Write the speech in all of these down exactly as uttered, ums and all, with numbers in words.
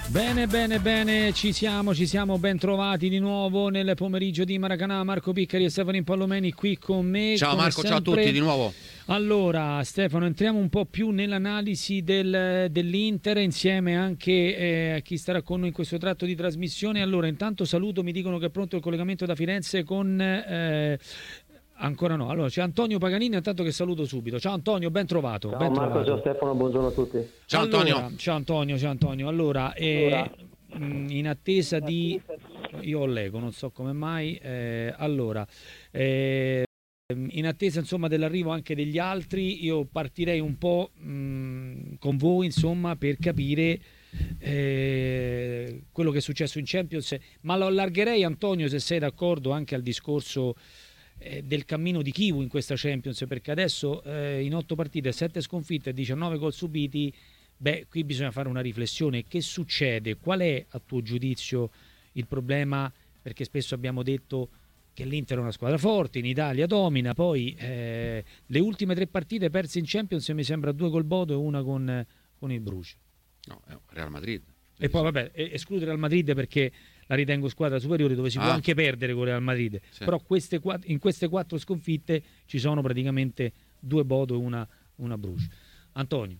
Bene, bene, bene, ci siamo, ci siamo ben trovati di nuovo nel pomeriggio di Maracanã. Marco Piccari e Stefano Impallomeni qui con me. Ciao Marco, sempre. Ciao a tutti di nuovo. Allora, Stefano, entriamo un po' più nell'analisi del, dell'Inter, insieme anche eh, a chi starà con noi in questo tratto di trasmissione. Allora, intanto saluto, mi dicono che è pronto il collegamento da Firenze con... Eh, Ancora no. Allora c'è Antonio Paganini, intanto che saluto subito. Ciao Antonio, ben trovato. Ciao ben Marco, trovato. ciao Stefano, buongiorno a tutti. Ciao Allora, Antonio. ciao Antonio, ciao Antonio. Allora, eh, in attesa di... Io leggo, non so come mai. Eh, allora, eh, in attesa insomma dell'arrivo anche degli altri, io partirei un po' mh, con voi insomma per capire eh, quello che è successo in Champions, ma lo allargherei, Antonio, se sei d'accordo, anche al discorso eh, del cammino di Kivu in questa Champions, perché adesso eh, in otto partite, sette sconfitte e diciannove gol subiti. Beh, qui bisogna fare una riflessione. Che succede? Qual è, a tuo giudizio, il problema? Perché spesso abbiamo detto che l'Inter è una squadra forte, in Italia domina, poi eh, le ultime tre partite perse in Champions mi sembra due col Bodo e una con, con il Bruges. No, è Real Madrid. E poi vabbè, escludere Real Madrid perché la ritengo squadra superiore, dove si ah. può anche perdere con Real Madrid, sì. Però queste, in queste quattro sconfitte ci sono praticamente due Bodo e una, una Bruges. Antonio.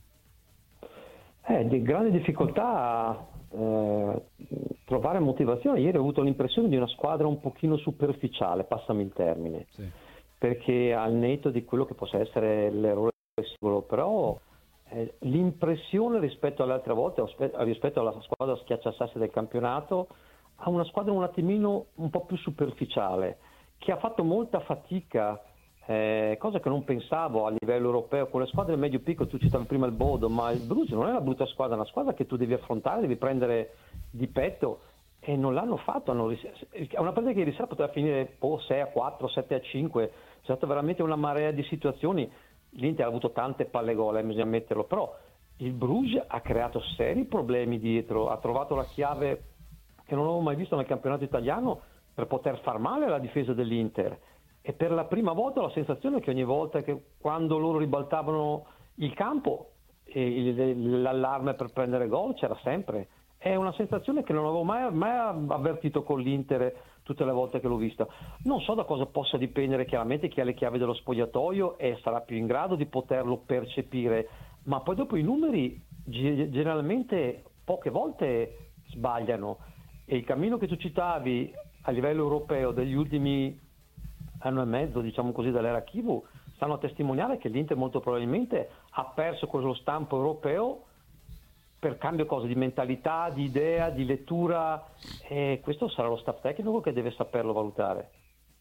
Eh, di grande difficoltà a eh, trovare motivazione. Ieri ho avuto l'impressione di una squadra un pochino superficiale, passami il termine, sì. Perché al netto di quello che possa essere l'errore singolo, però eh, l'impressione rispetto alle altre volte, rispetto alla squadra schiacciasassi del campionato, ha una squadra un attimino un po' più superficiale, che ha fatto molta fatica. Eh, cosa che non pensavo a livello europeo con le squadre medio piccole. Tu citavi prima il Bodo, ma il Bruges non è una brutta squadra, è una squadra che tu devi affrontare, devi prendere di petto, e non l'hanno fatto. Hanno ris- è una partita che ieri sera poteva finire oh, sei a quattro, sette a cinque, c'è stata veramente una marea di situazioni. L'Inter ha avuto tante palle gol, eh, bisogna ammetterlo, però il Bruges ha creato seri problemi dietro, ha trovato la chiave che non avevo mai visto nel campionato italiano per poter far male alla difesa dell'Inter. E per la prima volta ho la sensazione che ogni volta che quando loro ribaltavano il campo eh, l'allarme per prendere gol c'era sempre. È una sensazione che non avevo mai, mai avvertito con l'Inter tutte le volte che l'ho vista. Non so da cosa possa dipendere, chiaramente chi ha le chiavi dello spogliatoio e sarà più in grado di poterlo percepire, ma poi dopo i numeri generalmente poche volte sbagliano, e il cammino che tu citavi a livello europeo degli ultimi anno e mezzo, diciamo così, dall'era Kivu, stanno a testimoniare che l'Inter molto probabilmente ha perso quello stampo europeo per cambio cosa, di mentalità, di idea, di lettura, e questo sarà lo staff tecnico che deve saperlo valutare.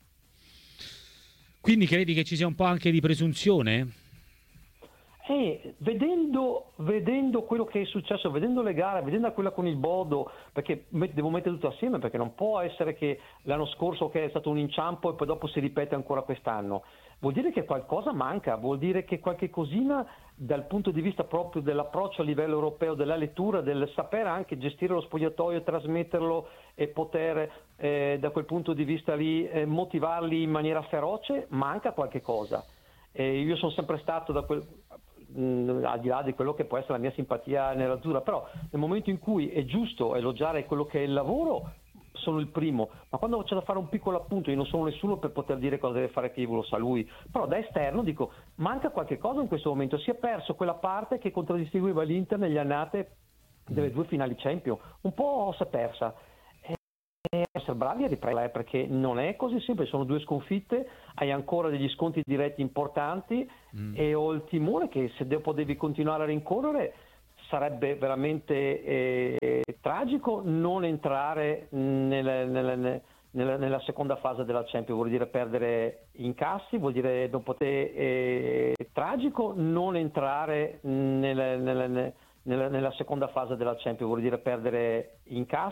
Quindi credi che ci sia un po' anche di presunzione? E vedendo, vedendo quello che è successo, vedendo le gare, vedendo quella con il Bodo, perché devo mettere tutto assieme, perché non può essere che l'anno scorso che è stato un inciampo e poi dopo si ripete ancora quest'anno. Vuol dire che qualcosa manca, vuol dire che qualche cosina dal punto di vista proprio dell'approccio a livello europeo, della lettura, del sapere anche gestire lo spogliatoio, trasmetterlo e poter eh, da quel punto di vista lì eh, motivarli in maniera feroce, manca qualche cosa. Eh, io sono sempre stato da quel... al di là di quello che può essere la mia simpatia nell'azzurra, però nel momento in cui è giusto elogiare quello che è il lavoro sono il primo, ma quando c'è da fare un piccolo appunto, io non sono nessuno per poter dire cosa deve fare Kivu, lo sa lui, però da esterno dico manca qualche cosa in questo momento. Si è perso quella parte che contraddistingueva l'Inter negli annate delle due finali Champions, un po' si è persa. Essere bravi a riprendere, perché non è così semplice, sono due sconfitte, hai ancora degli sconti diretti importanti mm. e ho il timore che se dopo devi continuare a rincorrere sarebbe veramente eh, tragico non entrare nelle, nelle, nella, nella seconda fase della Champions. Vuol dire perdere incassi, vuol dire non poter eh, tragico non entrare nelle, nelle, nella, nella seconda fase della Champions, vuol dire perdere incassi